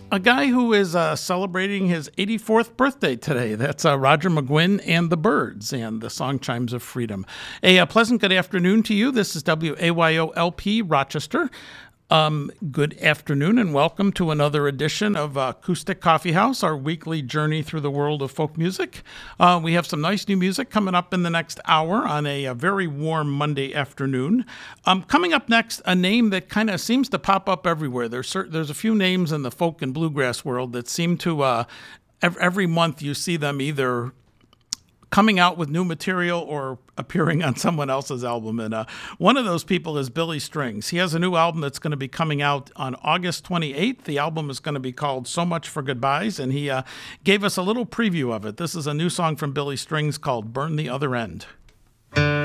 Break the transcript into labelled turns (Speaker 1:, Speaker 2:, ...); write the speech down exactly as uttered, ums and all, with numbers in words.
Speaker 1: A guy who is uh, celebrating his eighty-fourth birthday today. That's uh, Roger McGuinn and the Byrds and the song Chimes of Freedom. A, a pleasant good afternoon to you. This is W A Y O L P Rochester. Um, good afternoon and welcome to another edition of uh, Acoustic Coffee House, our weekly journey through the world of folk music. Uh, we have some nice new music coming up in the next hour on a, a very warm Monday afternoon. Um, coming up next, a name that kind of seems to pop up everywhere. There's certain, there's a few names in the folk and bluegrass world that seem to, uh, every, every month you see them either coming out with new material or appearing on someone else's album. And uh, one of those people is Billy Strings. He has a new album that's going to be coming out on August twenty-eighth. The album is going to be called So Much for Goodbyes, and he uh, gave us a little preview of it. This is a new song from Billy Strings called Burn the Other End.